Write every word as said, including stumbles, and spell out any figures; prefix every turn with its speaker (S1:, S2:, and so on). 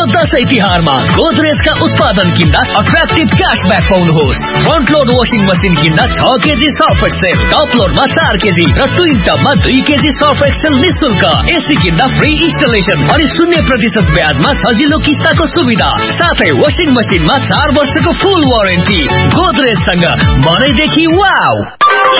S1: यो दशैं तिहारमा गोदरेजका उत्पादन किन्दा attractive cashback पाउनुहोस्। Front load washing machine किन्दा छ केजी सर्फ एक्सेल, टप लोडमा चार केजी र ट्विन टपमा दुई केजी सर्फ एक्सेल निशुल्क। एसी किन्दा फ्री इन्स्टलेसन अनि शून्य प्रतिशत ब्याजमा सजिलो किस्ताको सुविधा, साथै वाशिङ मसिनमा चार वर्षको फुल वारेन्टी। गोदरेजसँग मनैदेखि वाउ।